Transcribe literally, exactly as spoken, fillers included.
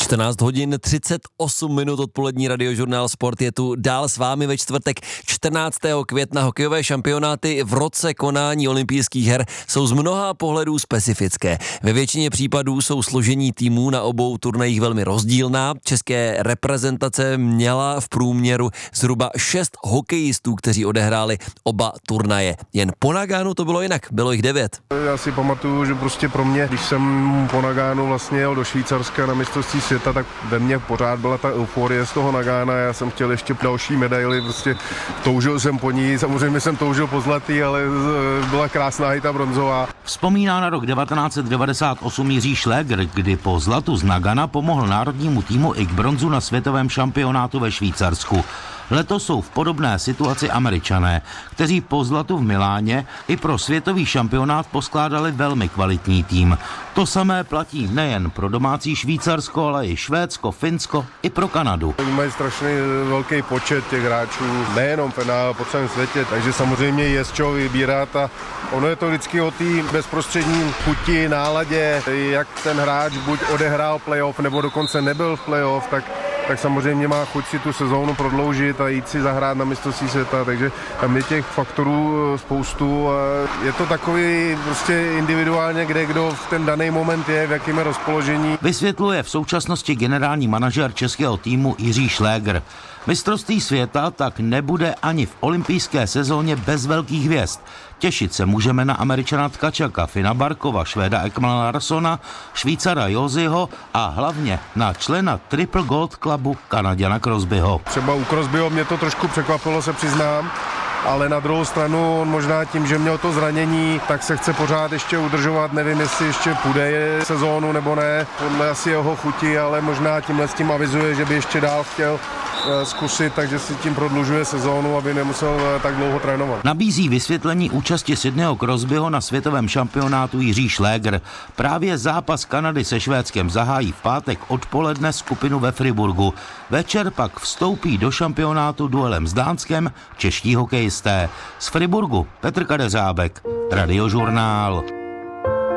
čtrnáct hodin třicet osm minut odpolední Radiožurnál Sport je tu dál s vámi ve čtvrtek čtrnáctého května. Hokejové šampionáty v roce konání olympijských her jsou z mnoha pohledů specifické. Ve většině případů jsou složení týmů na obou turnajích velmi rozdílná. České reprezentace měla v průměru zhruba šest hokejistů, kteří odehráli oba turnaje. Jen po Nagánu to bylo jinak, bylo jich devět. Já si pamatuju, že prostě pro mě, když jsem po Nagánu vlastně jel do Švýcarska na mistrovství světa, tak ve mně pořád byla ta euforie z toho Nagána. Já jsem chtěl ještě další medaily, prostě toužil jsem po ní, samozřejmě jsem toužil po zlatý, ale byla krásná i ta bronzová. Vzpomíná na rok devatenáct set devadesát osm Jiří Šlégr, kdy po zlatu z Nagana pomohl národnímu týmu i k bronzu na světovém šampionátu ve Švýcarsku. Letos jsou v podobné situaci Američané, kteří po zlatu v Miláně i pro světový šampionát poskládali velmi kvalitní tým. To samé platí nejen pro domácí Švýcarsko, ale i Švédsko, Finsko i pro Kanadu. Oni mají strašně velký počet těch hráčů, nejenom v N H L, po celém světě, takže samozřejmě je z čeho vybírat a ono je to vždycky o té bezprostřední chuti, náladě, jak ten hráč buď odehrál playoff nebo dokonce nebyl v playoff, tak tak samozřejmě má chuť si tu sezónu prodloužit a jít si zahrát na mistrovství světa, takže tam je těch faktorů spoustu. Je to takový prostě individuálně, kde kdo v ten daný moment je, v jakém je rozpoložení. Vysvětluje v současnosti generální manažer českého týmu Jiří Šlégr. Mistrovství světa tak nebude ani v olympijské sezóně bez velkých hvězd. Těšit se můžeme na Američana Tkačaka, Fina Barkova, Švéda Ekmana Larssona, Švýcara Joziho a hlavně na člena Triple Gold Clubu Kanaďana Crosbyho. Třeba u Crosbyho mě to trošku překvapilo, se přiznám, ale na druhou stranu on možná tím, že měl to zranění, tak se chce pořád ještě udržovat, nevím, jestli ještě půjde sezónu nebo ne, podle asi jeho chuti, ale možná tímhle s tím avizuje, že by ještě dál chtěl zkusit, takže si tím prodlužuje sezónu, aby nemusel tak dlouho trénovat. Nabízí vysvětlení účasti Sydneyho Crosbyho na světovém šampionátu Jiří Šlégr. Právě zápas Kanady se Švédskem zahájí v pátek odpoledne skupinu ve Friburgu. Večer pak vstoupí do šampionátu duelem s Dánskem čeští hokejisté. Z Friburgu Petr Kadeřábek, Radiožurnál.